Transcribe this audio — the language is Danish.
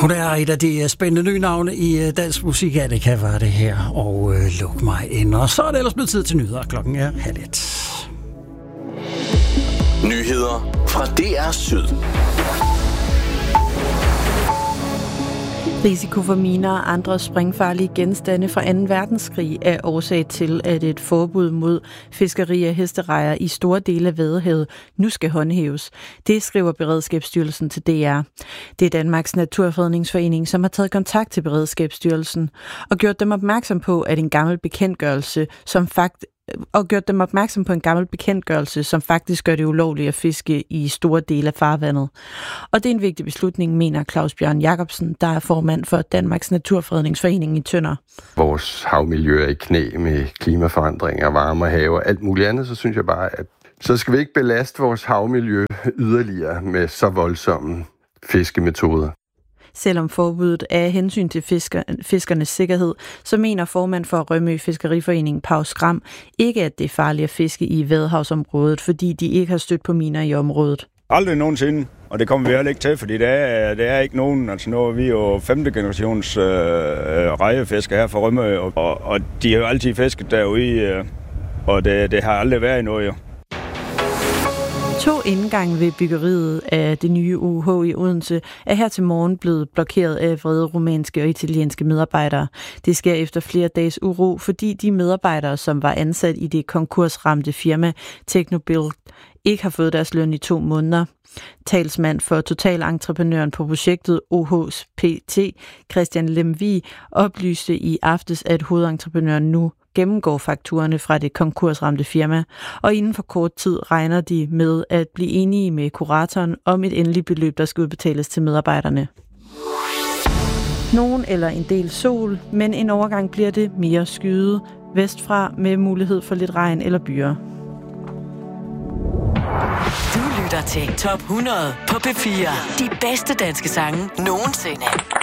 Hun er et af de spændende nye navne i dansk musik. Ja, det kan være det her. Og luk mig ind. Og så er det ellers blevet tid til nyheder. Klokken er 12:30. Nyheder fra DR Syd. Risiko for miner og andre sprængfarlige genstande fra 2. verdenskrig er årsag til, at et forbud mod fiskeri af hesterejer i store dele af Vadehavet nu skal håndhæves. Det skriver Beredskabsstyrelsen til DR. Det er Danmarks Naturfredningsforening, som har taget kontakt til Beredskabsstyrelsen og gjort dem opmærksom på, at en gammel bekendtgørelse, som faktisk gør det ulovligt at fiske i store dele af farvandet. Og det er en vigtig beslutning, mener Claus Bjørn Jacobsen, der er formand for Danmarks Naturfredningsforening i Tønder. Vores havmiljø er i knæ med klimaforandringer, varme have og alt muligt andet, så synes jeg bare, at så skal vi ikke belaste vores havmiljø yderligere med så voldsomme fiskemetoder. Selvom forbuddet er af hensyn til fiskernes sikkerhed, så mener formand for Rømø Fiskeriforening, Pau Skram, ikke at det er farligt at fiske i Vadehavsområdet, fordi de ikke har stødt på miner i området. Aldrig nogensinde, og det kommer vi heller ikke til, fordi det er ikke nogen. Altså nu er vi jo 5. generations rejefisker her fra Rømø, og de har jo altid fisket derude, og det har aldrig været noget jo. 2 indgange ved byggeriet af det nye UH i Odense er her til morgen blevet blokeret af vrede rumænske og italienske medarbejdere. Det sker efter flere dages uro, fordi de medarbejdere, som var ansat i det konkursramte firma Technobuild, ikke har fået deres løn i 2 måneder. Talsmand for totalentreprenøren på projektet OHPT, Christian Lemvig, oplyste i aftes, at hovedentreprenøren nu gennemgår fakturerne fra det konkursramte firma, og inden for kort tid regner de med at blive enige med kuratoren om et endeligt beløb, der skal udbetales til medarbejderne. Nogen eller en del sol, men en overgang bliver det mere skyet vestfra med mulighed for lidt regn eller byger. Du lytter til Top 100 på P4. De bedste danske sange nogensinde.